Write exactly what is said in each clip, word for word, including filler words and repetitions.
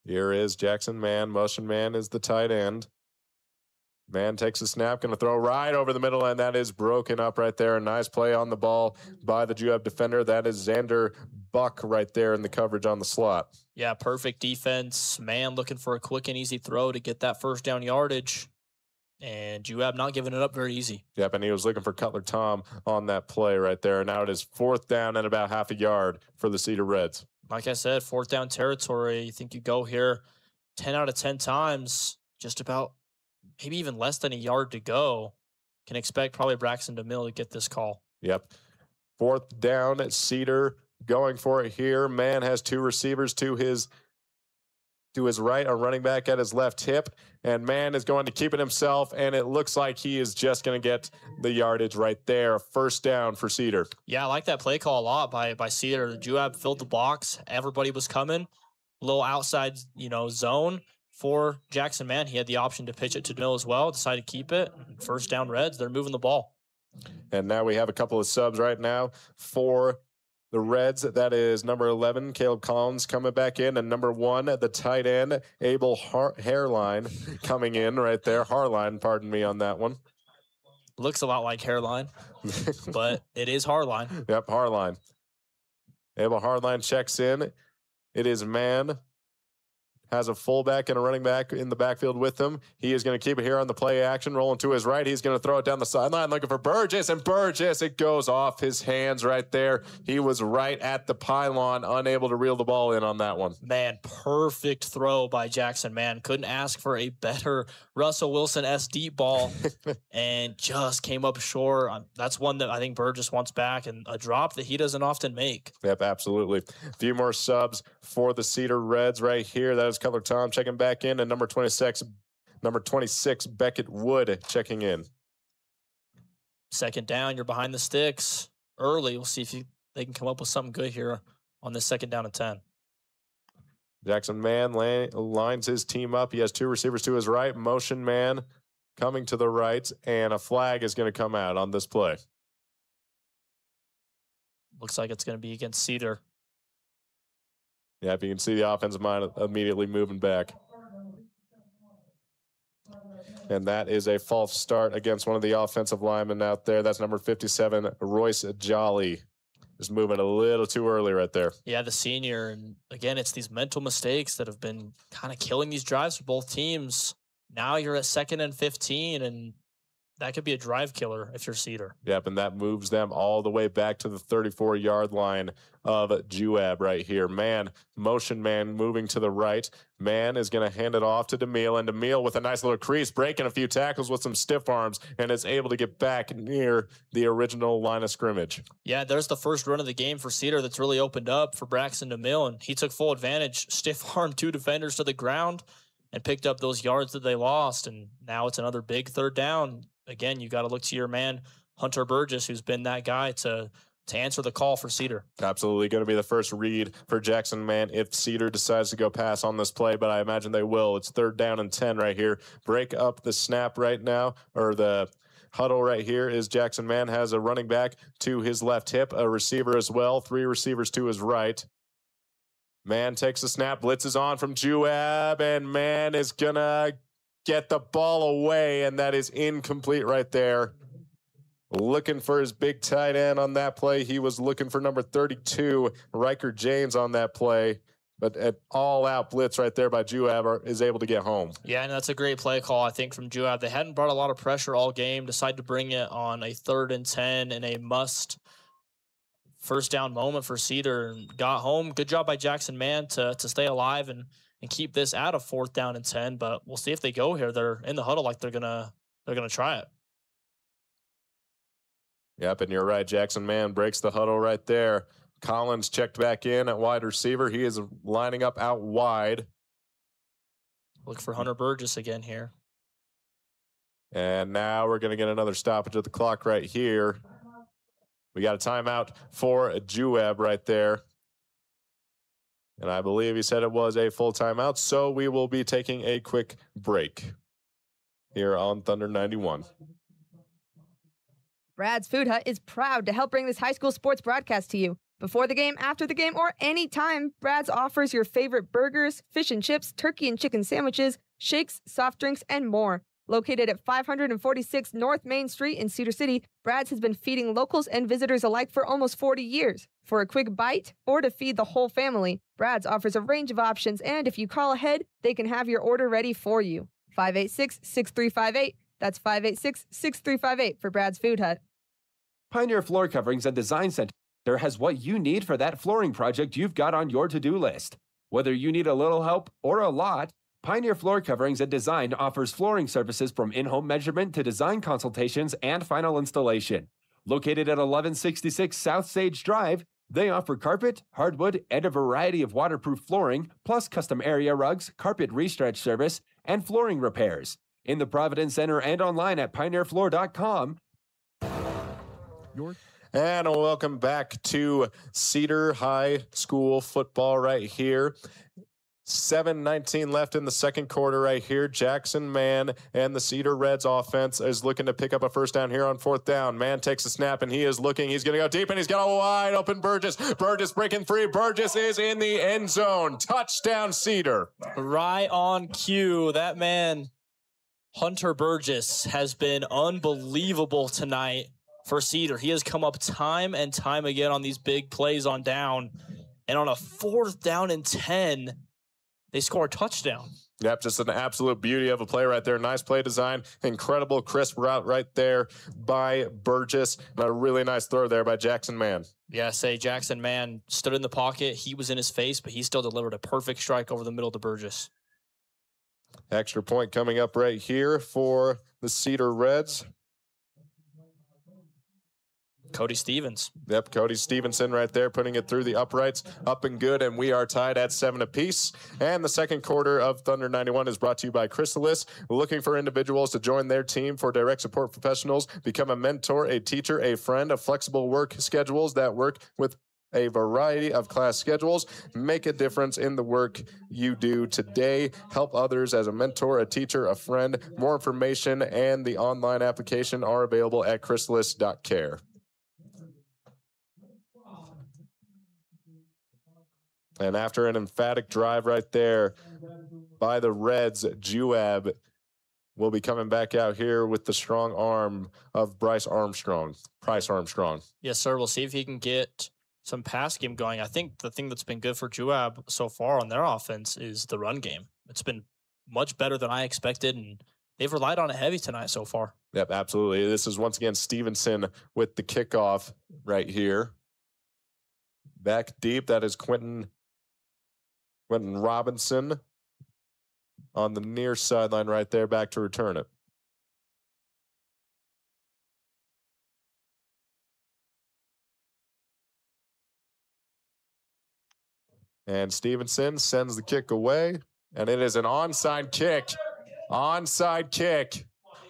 Here is Jackson Mann. Motion man is the tight end. Man takes a snap, going to throw right over the middle, and that is broken up right there. A nice play on the ball by the J U A B defender. That is Xander Buck right there in the coverage on the slot. Yeah, perfect defense. Man looking for a quick and easy throw to get that first down yardage. And J U A B not giving it up very easy. Yep, and he was looking for Cutler Tom on that play right there. Now it is fourth down and about half a yard for the Cedar Reds. Like I said, fourth down territory. You think you go here ten out of ten times, just about maybe even less than a yard to go. Can expect probably Braxton DeMille to get this call. Yep. Fourth down at Cedar, going for it here. Man has two receivers to his to his right, a running back at his left hip, and Man is going to keep it himself, and it looks like he is just going to get the yardage right there. First down for Cedar. Yeah, I like that play call a lot by by Cedar. The J U A B filled the box. Everybody was coming. A little outside, you know, zone for Jackson Mann. He had the option to pitch it to DeMille as well. Decided to keep it. First down Reds. They're moving the ball. And now we have a couple of subs right now for the Reds. That is number eleven, Caleb Collins, coming back in, and number one, the tight end, Abel Har- Hairline, coming in right there. Harline, pardon me on that one. Looks a lot like Hairline, but it is Harline. Yep, Harline. Abel Harline checks in. It is Man. Has a fullback and a running back in the backfield with him. He is going to keep it here on the play action, rolling to his right. He's going to throw it down the sideline, looking for Burgess, and Burgess, it goes off his hands right there. He was right at the pylon, unable to reel the ball in on that one. Man, perfect throw by Jackson Mann. Couldn't ask for a better Russell Wilson-esque deep ball, and just came up short. That's one that I think Burgess wants back, and a drop that he doesn't often make. Yep, absolutely. A few more subs for the Cedar Reds right here. That is Cutler Tom checking back in, and number twenty-six, number twenty-six, Beckett Wood checking in. Second down, you're behind the sticks early. We'll see if you, they can come up with something good here on this second down and ten. Jackson Mann lines his team up. He has two receivers to his right. Motion man coming to the right, and a flag is going to come out on this play. Looks like it's going to be against Cedar. Yeah, if you can see the offensive mind immediately moving back. And that is a false start against one of the offensive linemen out there. That's number fifty-seven, Royce Jolly. Just moving a little too early right there. Yeah, the senior. And again, it's these mental mistakes that have been kind of killing these drives for both teams. Now you're at second and fifteen, and that could be a drive killer if you're Cedar. Yep, and that moves them all the way back to the thirty-four-yard line of J U A B right here. Man, motion man moving to the right. Man is going to hand it off to DeMille, and DeMille with a nice little crease, breaking a few tackles with some stiff arms, and is able to get back near the original line of scrimmage. Yeah, there's the first run of the game for Cedar that's really opened up for Braxton DeMille, and he took full advantage, stiff-armed two defenders to the ground, and picked up those yards that they lost, and now it's another big third down. Again, you got to look to your man, Hunter Burgess, who's been that guy to to answer the call for Cedar. Absolutely going to be the first read for Jackson Mann if Cedar decides to go pass on this play, but I imagine they will. It's third down and ten right here. Break up the snap right now, or the huddle right here is Jackson Mann has a running back to his left hip, a receiver as well, three receivers to his right. Man takes the snap, blitzes on from J U A B, and Man is going to get the ball away, and that is incomplete right there. Looking for his big tight end on that play. He was looking for number thirty-two, Riker James, on that play. But an all-out blitz right there by J U A B is able to get home. Yeah, and that's a great play call, I think, from J U A B. They hadn't brought a lot of pressure all game, decided to bring it on a third and ten in a must first down moment for Cedar, and got home. Good job by Jackson Mann to, to stay alive and, and keep this out of fourth down and ten, but we'll see if they go here. They're in the huddle like they're going to they're gonna try it. Yep, and you're right. Jackson Mann breaks the huddle right there. Collins checked back in at wide receiver. He is lining up out wide. Look for Hunter Burgess again here. And now we're going to get another stoppage of the clock right here. We got a timeout for J U A B right there. And I believe he said it was a full timeout, so we will be taking a quick break here on Thunder ninety-one. Brad's Food Hut is proud to help bring this high school sports broadcast to you. Before the game, after the game, or any time, Brad's offers your favorite burgers, fish and chips, turkey and chicken sandwiches, shakes, soft drinks, and more. Located at five forty-six North Main Street in Cedar City, Brad's has been feeding locals and visitors alike for almost forty years. For a quick bite or to feed the whole family, Brad's offers a range of options, and if you call ahead, they can have your order ready for you. five eight six, six three five eight. That's five eight six, six three five eight for Brad's Food Hut. Pioneer Floor Coverings and Design Center has what you need for that flooring project you've got on your to-do list. Whether you need a little help or a lot, Pioneer Floor Coverings and Design offers flooring services from in-home measurement to design consultations and final installation. Located at eleven sixty-six South Sage Drive, they offer carpet, hardwood, and a variety of waterproof flooring, plus custom area rugs, carpet restretch service, and flooring repairs. In the Providence Center and online at pioneer floor dot com. Your And welcome back to Cedar High School football right here. seven nineteen left in the second quarter right here. Jackson Mann and the Cedar Reds offense is looking to pick up a first down here on fourth down. Mann takes a snap, and he is looking. He's going to go deep, and he's got a wide open Burgess. Burgess breaking free. Burgess is in the end zone. Touchdown, Cedar. Right on cue. That man, Hunter Burgess, has been unbelievable tonight for Cedar. He has come up time and time again on these big plays on down. And on a fourth down and ten, they score a touchdown. Yep, just an absolute beauty of a play right there. Nice play design. Incredible crisp route right there by Burgess. And a really nice throw there by Jackson Mann. Yeah, say Jackson Mann stood in the pocket. He was in his face, but he still delivered a perfect strike over the middle to Burgess. Extra point coming up right here for the Cedar Reds. Cody Stevens. Yep, Cody Stevenson right there, putting it through the uprights, up and good, and we are tied at seven apiece. And the second quarter of Thunder ninety-one is brought to you by Chrysalis. Looking for individuals to join their team for direct support professionals, become a mentor, a teacher, a friend of flexible work schedules that work with a variety of class schedules. Make a difference in the work you do today. Help others as a mentor, a teacher, a friend. More information and the online application are available at chrysalis dot care. And after an emphatic drive right there by the Reds, Juab will be coming back out here with the strong arm of Bryce Armstrong, Price Armstrong. Yes, sir. We'll see if he can get some pass game going. I think the thing that's been good for Juab so far on their offense is the run game. It's been much better than I expected, and they've relied on it heavy tonight so far. Yep, absolutely. This is once again Stevenson with the kickoff right here. Back deep, that is Quentin Quentin Robinson on the near sideline right there, back to return it. And Stevenson sends the kick away, and it is an onside kick. Onside kick.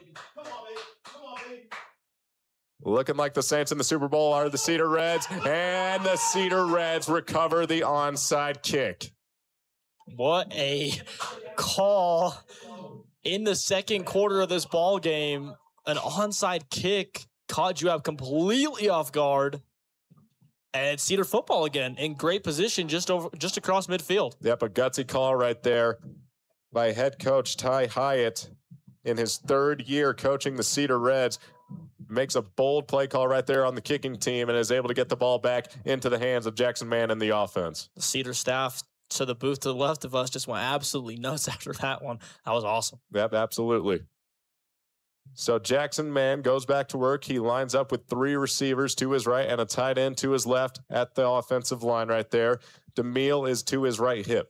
Looking like the Saints in the Super Bowl are the Cedar Reds, and the Cedar Reds recover the onside kick. What a call in the second quarter of this ball game. An onside kick caught Juab completely off guard. And Cedar football again in great position just over just across midfield. Yep, a gutsy call right there by head coach Ty Hyatt in his third year coaching the Cedar Reds. Makes a bold play call right there on the kicking team and is able to get the ball back into the hands of Jackson Mann and the offense. The Cedar staff to the booth to the left of us just went absolutely nuts after that one. That was awesome. Yep, absolutely. So Jackson Mann goes back to work. He lines up with three receivers to his right and a tight end to his left at the offensive line right there. DeMille is to his right hip.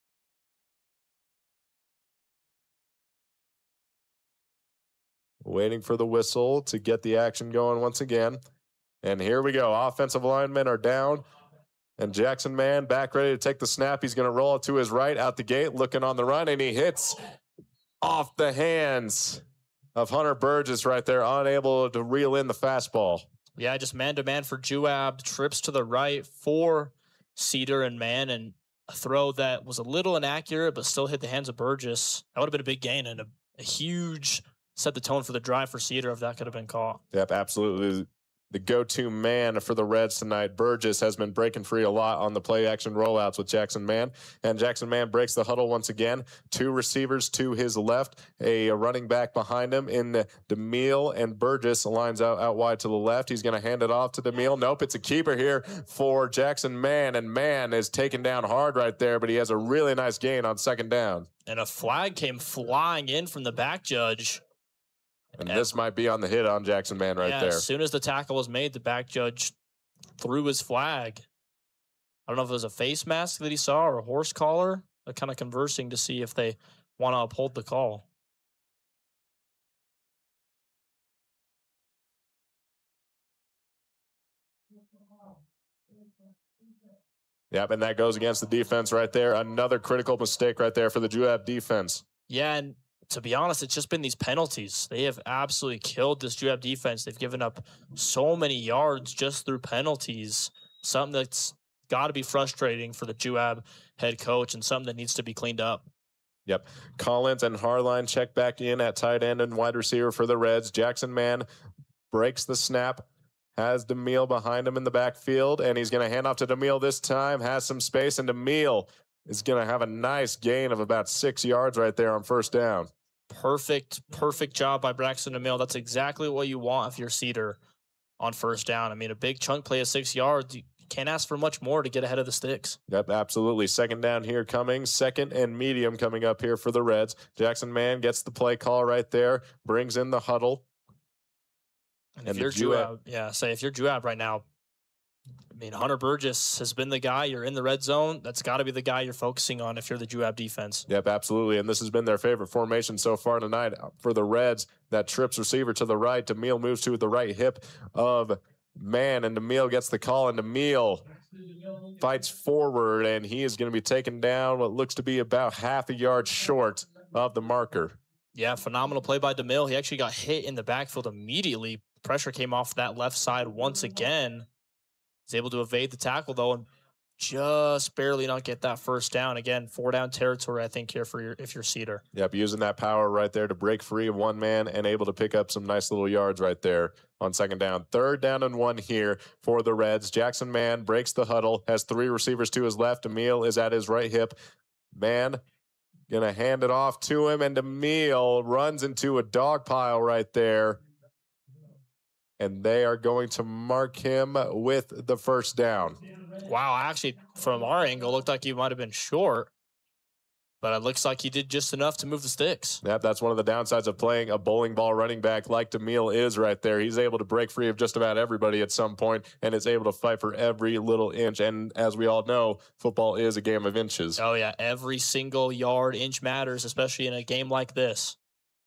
Waiting for the whistle to get the action going once again. And here we go. Offensive linemen are down. And Jackson Mann back ready to take the snap. He's going to roll it to his right out the gate, looking on the run, and he hits off the hands of Hunter Burgess right there, unable to reel in the fastball. Yeah, just man-to-man for Juab. Trips to the right for Cedar and Mann, and a throw that was a little inaccurate, but still hit the hands of Burgess. That would have been a big gain and a, a huge set the tone for the drive for Cedar if that could have been caught. Yep, absolutely. the go-to man for the Reds tonight. Burgess has been breaking free a lot on the play-action rollouts with Jackson Mann, and Jackson Mann breaks the huddle once again. Two receivers to his left, a running back behind him in DeMille, and Burgess lines out, out wide to the left. He's going to hand it off to DeMille. Nope, it's a keeper here for Jackson Mann, and Mann is taken down hard right there, but he has a really nice gain on second down. And a flag came flying in from the back judge. And this might be on the hit on Jackson Mann right yeah, there. As soon as the tackle was made, the back judge threw his flag. I don't know if it was a face mask that he saw or a horse collar. They're kind of conversing to see if they want to uphold the call. Yep, and that goes against the defense right there. Another critical mistake right there for the Juab defense. Yeah, and to be honest, it's just been these penalties. They have absolutely killed this Juab defense. They've given up so many yards just through penalties, something that's got to be frustrating for the Juab head coach and something that needs to be cleaned up. Yep. Collins and Harline check back in at tight end and wide receiver for the Reds. Jackson Mann breaks the snap, has DeMille behind him in the backfield, and he's going to hand off to DeMille this time, has some space, and DeMille is going to have a nice gain of about six yards right there on first down. Perfect, perfect job by Braxton DeMille. That's exactly what you want if you're Cedar on first down. I mean, a big chunk play of six yards. You can't ask for much more to get ahead of the sticks. Yep, absolutely. Second down here coming. Second and medium coming up here for the Reds. Jackson Mann gets the play call right there, brings in the huddle. And, and if you're Juab, yeah, say if you're Juab right now, I mean, Hunter Burgess has been the guy. You're in the red zone. That's got to be the guy you're focusing on if you're the Juab defense. Yep, absolutely. And this has been their favorite formation so far tonight for the Reds. That trips receiver to the right. DeMille moves to the right hip of Mann, and DeMille gets the call, and DeMille fights forward, and he is going to be taken down what looks to be about half a yard short of the marker. Yeah, phenomenal play by DeMille. He actually got hit in the backfield immediately. Pressure came off that left side once again. He's able to evade the tackle, though, and just barely not get that first down. Again, four down territory, I think, here for your if you're Cedar. Yep, using that power right there to break free of one man and able to pick up some nice little yards right there on second down. Third down and one here for the Reds. Jackson Mann breaks the huddle, has three receivers to his left. DeMille is at his right hip. Mann going to hand it off to him, and DeMille runs into a dog pile right there. And they are going to mark him with the first down. Wow, actually, from our angle, looked like he might have been short. But it looks like he did just enough to move the sticks. Yep, that's one of the downsides of playing a bowling ball running back like DeMille is right there. He's able to break free of just about everybody at some point and is able to fight for every little inch. And as we all know, football is a game of inches. Oh, yeah, every single yard, inch matters, especially in a game like this.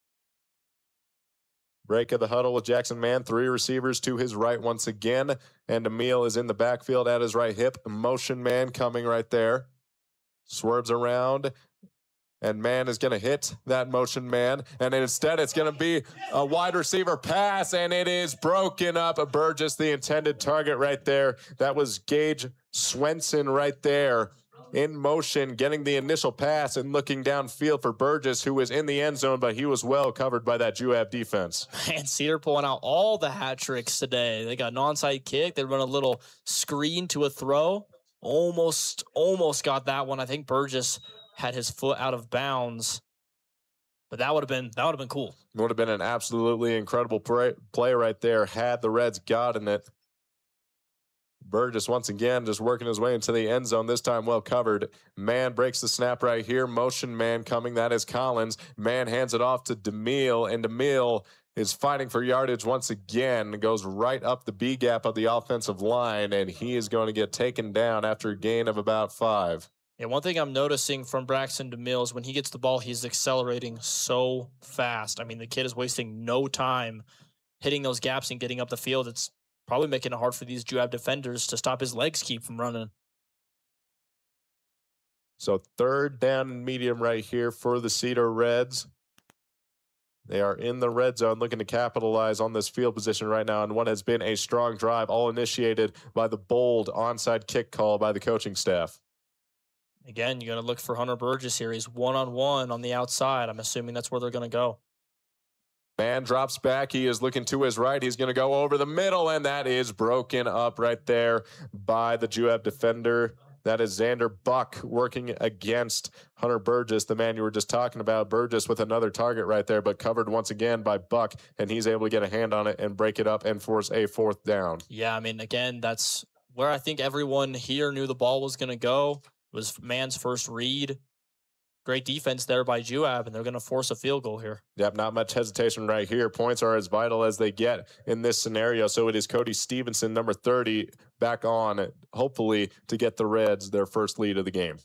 Break of the huddle with Jackson Mann. Three receivers to his right once again. And DeMille is in the backfield at his right hip. Motion man coming right there. Swerves around. And Mann is going to hit that motion man. And instead, it's going to be a wide receiver pass. And it is broken up. Burgess, the intended target right there. That was Gage Swenson right there. In motion, getting the initial pass and looking downfield for Burgess, who was in the end zone, but he was well covered by that Juab defense. Man, Cedar pulling out all the hat tricks today. They got an onside kick. They run a little screen to a throw. Almost, almost got that one. I think Burgess had his foot out of bounds, but that would have been that would have been cool. It would have been an absolutely incredible play, play right there had the Reds gotten it. Burgess once again just working his way into the end zone, this time well covered. Mann breaks the snap right here. Motion man coming. That is Collins. Mann hands it off to DeMille, and DeMille is fighting for yardage once again. Goes right up the B gap of the offensive line, and he is going to get taken down after a gain of about five. Yeah, one thing I'm noticing from Braxton DeMille is when he gets the ball, he's accelerating so fast. I mean, the kid is wasting no time hitting those gaps and getting up the field. It's probably making it hard for these Juab defenders to stop his legs keep from running. So third down and medium right here for the Cedar Reds. They are in the red zone looking to capitalize on this field position right now, and what has been a strong drive, all initiated by the bold onside kick call by the coaching staff. Again, you're going to look for Hunter Burgess here. He's one-on-one on the outside. I'm assuming that's where they're going to go. Man drops back. He is looking to his right. He's going to go over the middle, and that is broken up right there by the Juab defender. That is Xander Buck working against Hunter Burgess, the man you were just talking about. Burgess with another target right there, but covered once again by Buck, and he's able to get a hand on it and break it up and force a fourth down. Yeah, I mean, again, that's where I think everyone here knew the ball was going to go. It was man's first read. Great defense there by Juab, and they're going to force a field goal here. Yep, not much hesitation right here. Points are as vital as they get in this scenario. So it is Cody Stevenson, number thirty, back on, hopefully, to get the Reds their first lead of the game.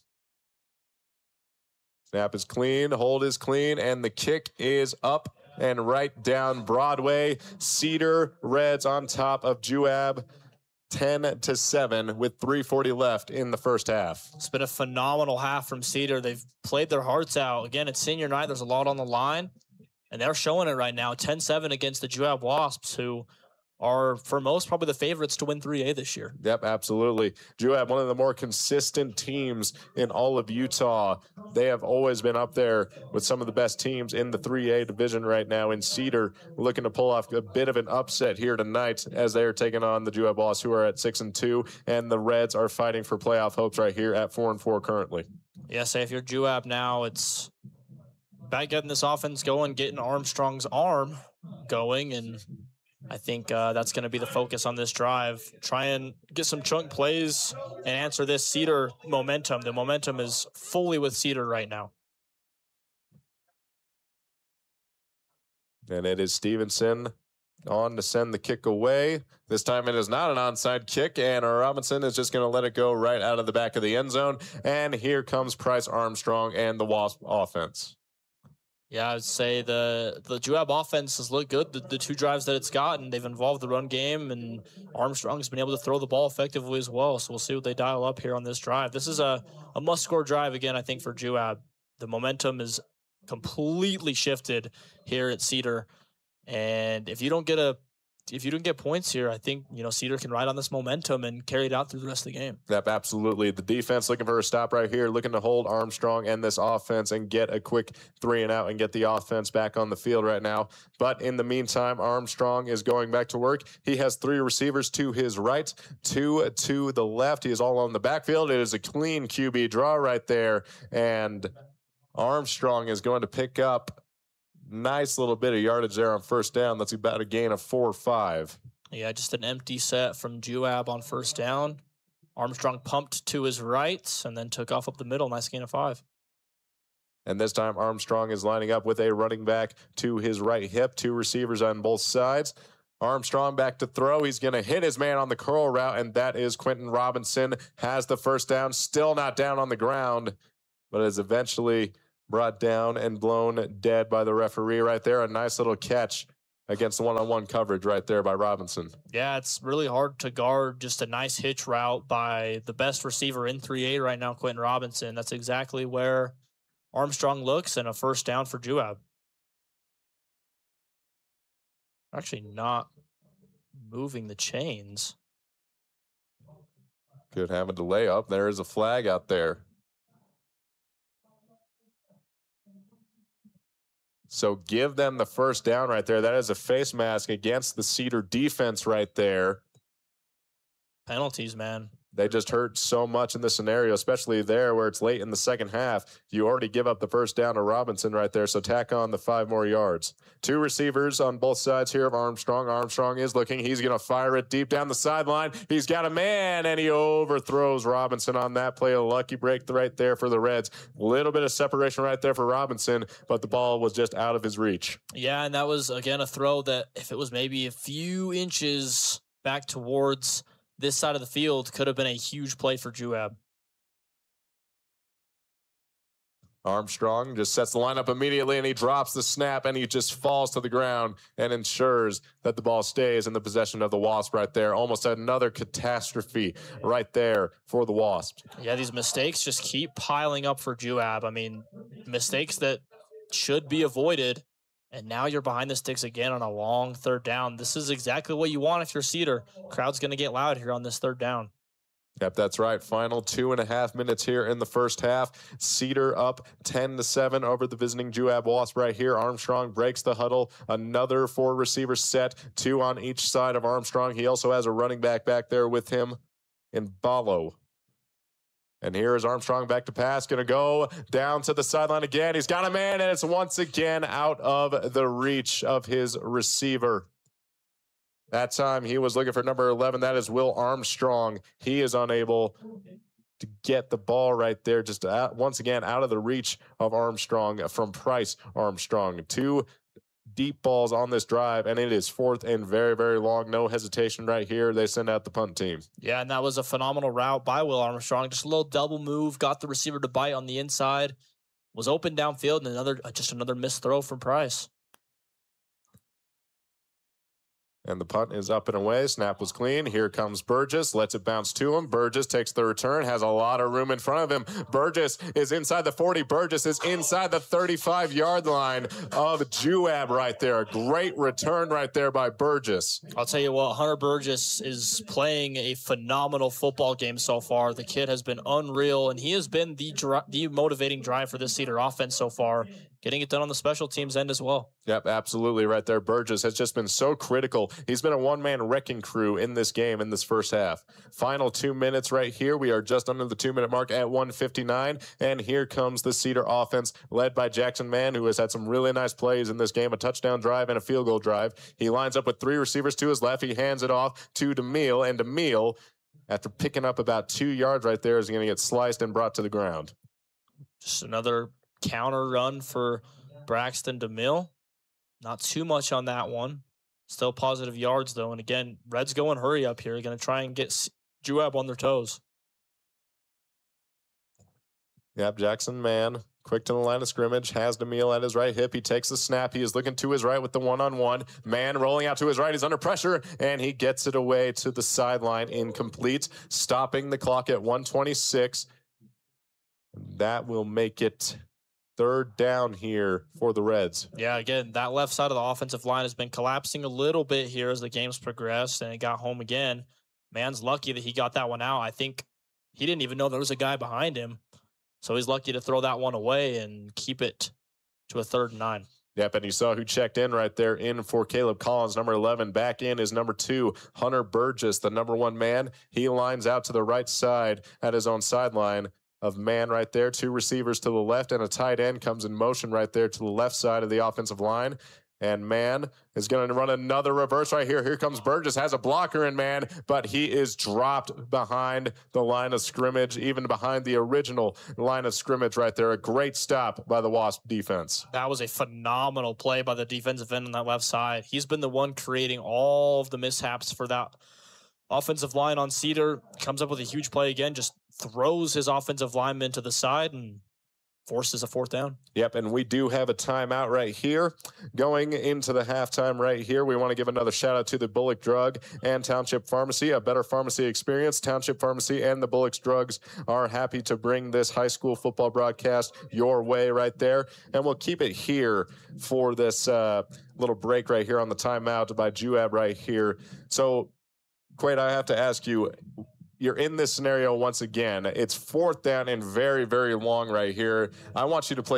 Snap is clean, hold is clean, and the kick is up and right down Broadway. Cedar Reds on top of Juab. ten to seven with three forty left in the first half. It's been a phenomenal half from Cedar. They've played their hearts out. Again, it's senior night. There's a lot on the line, and they're showing it right now. ten seven against the Juab Wasps, who are, for most, probably the favorites to win three A this year. Yep, absolutely. Juab, one of the more consistent teams in all of Utah. They have always been up there with some of the best teams in the three A division right now. In Cedar, looking to pull off a bit of an upset here tonight as they are taking on the Juab Wasps, who are at six and two, and the Reds are fighting for playoff hopes right here at four and four currently. Yeah, say if you're Juab now, it's about getting this offense going, getting Armstrong's arm going, and I think uh, that's going to be the focus on this drive. Try and get some chunk plays and answer this Cedar momentum. The momentum is fully with Cedar right now. And it is Stevenson on to send the kick away. This time it is not an onside kick, and Robinson is just going to let it go right out of the back of the end zone. And here comes Price Armstrong and the Wasp offense. Yeah, I would say the the Juab offense has looked good. The, the two drives that it's gotten, they've involved the run game, and Armstrong's been able to throw the ball effectively as well. So we'll see what they dial up here on this drive. This is a, a must-score drive, again, I think, for Juab. The momentum is completely shifted here at Cedar. And if you don't get a if you don't get points here, I think, you know, Cedar can ride on this momentum and carry it out through the rest of the game. Yep, absolutely. The defense looking for a stop right here, looking to hold Armstrong and this offense and get a quick three and out and get the offense back on the field right now. But in the meantime, Armstrong is going back to work. He has three receivers to his right, two to the left. He is all on the backfield. It is a clean Q B draw right there. And Armstrong is going to pick up nice little bit of yardage there on first down. That's about a gain of four or five. Yeah, just an empty set from Juab on first down. Armstrong pumped to his right and then took off up the middle. Nice gain of five. And this time Armstrong is lining up with a running back to his right hip. Two receivers on both sides. Armstrong back to throw. He's going to hit his man on the curl route, and that is Quentin Robinson. Has the first down. Still not down on the ground, but is eventually brought down and blown dead by the referee right there. A nice little catch against the one-on-one coverage right there by Robinson. Yeah, it's really hard to guard just a nice hitch route by the best receiver in three A right now, Quentin Robinson. That's exactly where Armstrong looks, and a first down for Juab. Actually not moving the chains. Could have a delay up. There is a flag out there. So give them the first down right there. That is a face mask against the Cedar defense right there. Penalties, man. They just hurt so much in this scenario, especially there where it's late in the second half. You already give up the first down to Robinson right there, so tack on the five more yards. Two receivers on both sides here of Armstrong. Armstrong is looking. He's going to fire it deep down the sideline. He's got a man, and he overthrows Robinson on that play. A lucky break right there for the Reds. A little bit of separation right there for Robinson, but the ball was just out of his reach. Yeah, and that was, again, a throw that if it was maybe a few inches back towards this side of the field, could have been a huge play for Juab. Armstrong just sets the lineup immediately, and he drops the snap, and he just falls to the ground and ensures that the ball stays in the possession of the Wasps right there. Almost another catastrophe right there for the Wasps. Yeah, these mistakes just keep piling up for Juab. I mean, mistakes that should be avoided, and now you're behind the sticks again on a long third down. This is exactly what you want if you're Cedar. Crowd's going to get loud here on this third down. Yep, that's right. Final two and a half minutes here in the first half. Cedar up ten to seven over the visiting Juab Wasp right here. Armstrong breaks the huddle. Another four receiver set, two on each side of Armstrong. He also has a running back back there with him in Balo. And here is Armstrong back to pass. Going to go down to the sideline again. He's got a man, and it's once again out of the reach of his receiver. That time he was looking for number eleven. That is Will Armstrong. He is unable to get the ball right there. Just out, once again out of the reach of Armstrong from Price Armstrong. Two deep balls on this drive, and it is fourth and very, very long. No hesitation right here. They send out the punt team. Yeah, and that was a phenomenal route by Will Armstrong. Just a little double move, got the receiver to bite on the inside, was open downfield, and another just another missed throw from Price. And the punt is up and away. Snap was clean. Here comes Burgess. Lets it bounce to him. Burgess takes the return. Has a lot of room in front of him. Burgess is inside the forty. Burgess is inside the thirty-five-yard line of Juab right there. A great return right there by Burgess. I'll tell you what, Hunter Burgess is playing a phenomenal football game so far. The kid has been unreal, and he has been the, dri- the motivating drive for this Cedar offense so far, getting it done on the special teams end as well. Yep, absolutely right there. Burgess has just been so critical. He's been a one-man wrecking crew in this game in this first half. Final two minutes right here. We are just under the two-minute mark at one fifty-nine, and here comes the Cedar offense led by Jackson Mann, who has had some really nice plays in this game, a touchdown drive and a field goal drive. He lines up with three receivers to his left. He hands it off to DeMille, and DeMille, after picking up about two yards right there, is going to get sliced and brought to the ground. Just another counter run for Braxton DeMille. Not too much on that one. Still positive yards, though. And again, Reds going hurry up here. Going to try and get Juab on their toes. Yep, Jackson Mann, quick to the line of scrimmage, has DeMille at his right hip. He takes the snap. He is looking to his right with the one-on-one. Mann rolling out to his right. He's under pressure, and he gets it away to the sideline incomplete, stopping the clock at one twenty-six. That will make it third down here for the Reds. Yeah, again, that left side of the offensive line has been collapsing a little bit here as the game's progressed, and it got home again. Mann's lucky that he got that one out. I think he didn't even know there was a guy behind him, so he's lucky to throw that one away and keep it to a third and nine. Yep, and you saw who checked in right there in for Caleb Collins, number eleven. Back in is number two, Hunter Burgess, the number one man. He lines out to the right side at his own sideline of Mann right there. Two receivers to the left, and a tight end comes in motion right there to the left side of the offensive line. And Mann is going to run another reverse right here. Here comes Burgess, has a blocker in Mann, but he is dropped behind the line of scrimmage, even behind the original line of scrimmage right there. A great stop by the Wasp defense. That was a phenomenal play by the defensive end on that left side. He's been the one creating all of the mishaps for that offensive line on Cedar. Comes up with a huge play again, just throws his offensive lineman to the side and forces a fourth down. Yep, and we do have a timeout right here. Going into the halftime right here, we want to give another shout out to the Bullock Drug and Township Pharmacy, a better pharmacy experience. Township Pharmacy and the Bullock's Drugs are happy to bring this high school football broadcast your way right there. And we'll keep it here for this uh, little break right here on the timeout by Juab right here. So, Quaid, I have to ask you, you're in this scenario once again. It's fourth down and very, very long right here. I want you to play